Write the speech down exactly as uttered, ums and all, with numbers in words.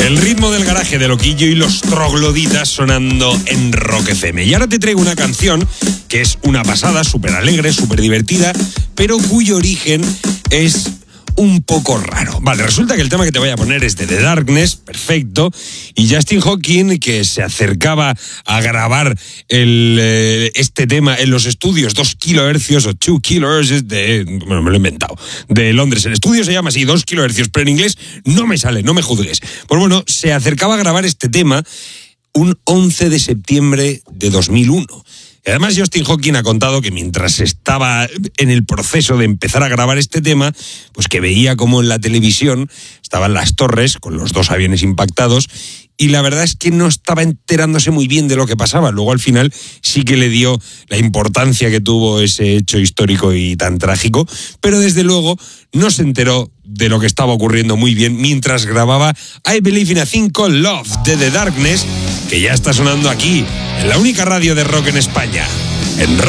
El ritmo del garaje de Loquillo y los trogloditas sonando en Rock F M. Y ahora te traigo una canción que es una pasada, súper alegre, súper divertida, pero cuyo origen es un poco raro. Vale, resulta que el tema que te voy a poner es de The Darkness, perfecto, y Justin Hawking, que se acercaba a grabar el, eh, este tema en los estudios dos kilohercios o two kilohertz de, bueno, me lo he inventado, de Londres. El estudio se llama así, dos kilohercios, pero en inglés no me sale, no me juzgues. Pues bueno, se acercaba a grabar este tema un once de septiembre de dos mil uno. Y además Justin Hawking ha contado que mientras estaba en el proceso de empezar a grabar este tema, pues que veía como en la televisión estaban las torres con los dos aviones impactados y la verdad es que no estaba enterándose muy bien de lo que pasaba. Luego al final sí que le dio la importancia que tuvo ese hecho histórico y tan trágico, pero desde luego no se enteró de lo que estaba ocurriendo muy bien mientras grababa I Believe in a Thing Called Love de The Darkness, que ya está sonando aquí, en la única radio de rock en España, en Rock